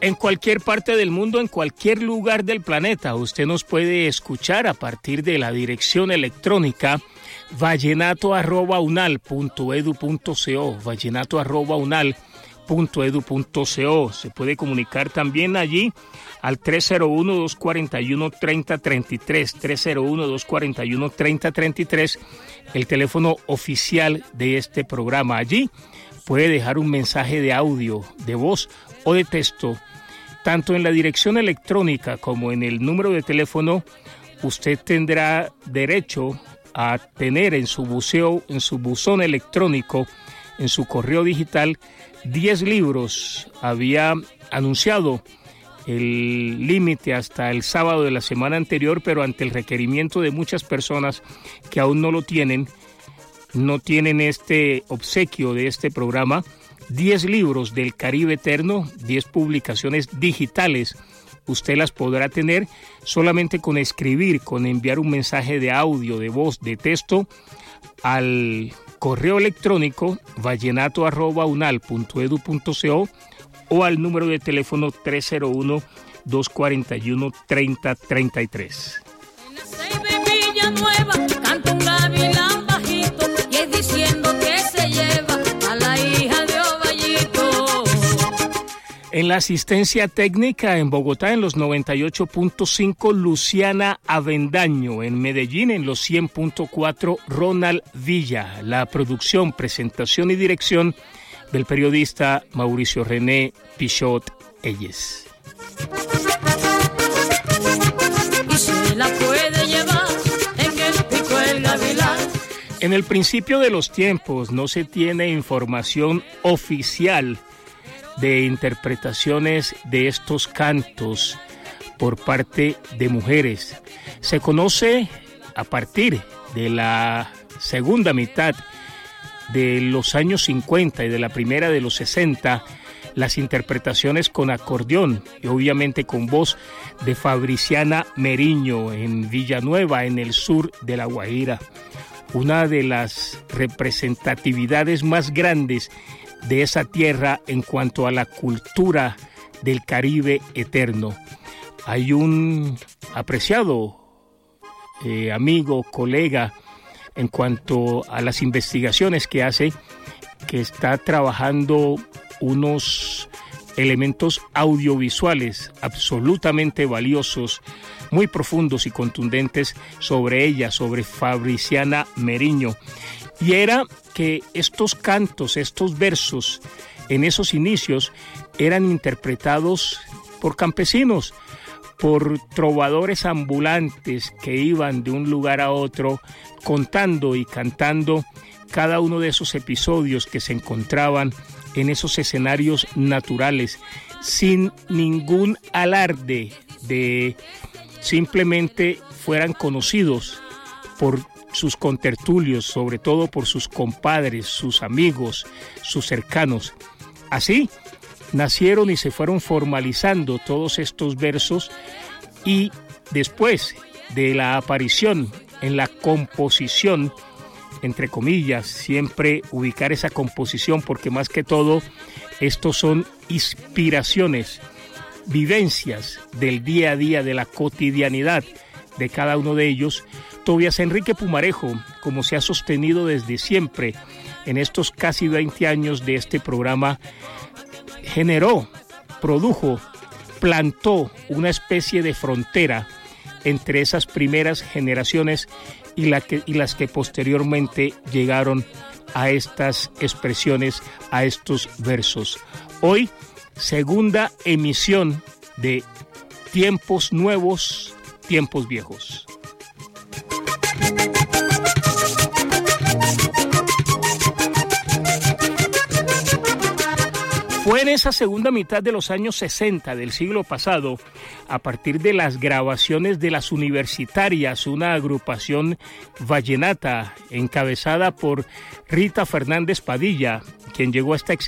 En cualquier parte del mundo, en cualquier lugar del planeta, usted nos puede escuchar a partir de la dirección electrónica vallenato@unal.edu.co, vallenato@unal.edu.co. Se puede comunicar también allí al 301-241-3033, 301-241-3033, el teléfono oficial de este programa. Allí puede dejar un mensaje de audio, de voz o de texto. Tanto en la dirección electrónica como en el número de teléfono, usted tendrá derecho a tener en su buzón electrónico, en su correo digital, 10 libros. Había anunciado el límite hasta el sábado de la semana anterior, pero ante el requerimiento de muchas personas que aún no lo tienen, no tienen este obsequio de este programa, 10 libros del Caribe Eterno, 10 publicaciones digitales. Usted las podrá tener solamente con escribir, con enviar un mensaje de audio, de voz, de texto al correo electrónico vallenato@unal.edu.co o al número de teléfono 301-241-3033. En la asistencia técnica en Bogotá en los 98.5 Luciana Avendaño, en Medellín en los 100.4 Ronald Villa. La producción, presentación y dirección del periodista Mauricio René Pichot Eyes. Y se la puede llevar en el pico el gavilán. En el principio de los tiempos no se tiene información oficial de interpretaciones de estos cantos por parte de mujeres. Se conoce a partir de la segunda mitad de los años 50 y de la primera de los 60, las interpretaciones con acordeón y obviamente con voz de Fabriciana Meriño en Villanueva, en el sur de La Guajira. Una de las representatividades más grandes de esa tierra en cuanto a la cultura del Caribe eterno. Hay un apreciado amigo, colega, en cuanto a las investigaciones que hace, que está trabajando unos elementos audiovisuales absolutamente valiosos, muy profundos y contundentes sobre ella, sobre Fabriciana Meriño. Y era que estos cantos, estos versos, en esos inicios, eran interpretados por campesinos, por trovadores ambulantes que iban de un lugar a otro contando y cantando cada uno de esos episodios que se encontraban en esos escenarios naturales, sin ningún alarde de simplemente fueran conocidos por sus contertulios, sobre todo por sus compadres, sus amigos, sus cercanos. Así nacieron y se fueron formalizando todos estos versos, y después de la aparición en la composición, entre comillas, siempre ubicar esa composición, porque más que todo estos son inspiraciones, vivencias del día a día, de la cotidianidad de cada uno de ellos. Tobias Enrique Pumarejo, como se ha sostenido desde siempre en estos casi 20 años de este programa, generó, produjo, plantó una especie de frontera entre esas primeras generaciones y las que posteriormente llegaron a estas expresiones, a estos versos. Hoy, segunda emisión de Tiempos Nuevos, Tiempos Viejos. Fue en esa segunda mitad de los años 60 del siglo pasado, a partir de las grabaciones de Las Universitarias, una agrupación vallenata encabezada por Rita Fernández Padilla, quien llegó a esta